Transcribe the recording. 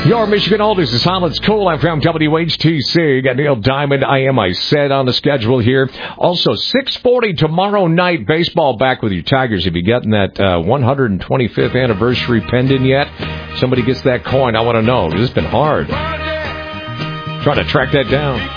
Your Michigan Oldies is Holland's Cool. I'm from WHTC. Got Neil Diamond, I Am I Said on the schedule here. Also, 6:40 tomorrow night. Baseball back with your Tigers. Have you gotten that 125th anniversary pendant yet? Somebody gets that coin. I want to know. This has been hard. Trying to track that down.